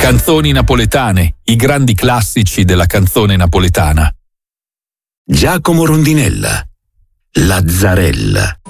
Canzoni napoletane, i grandi classici della canzone napoletana. Giacomo Rondinella, Lazzarella.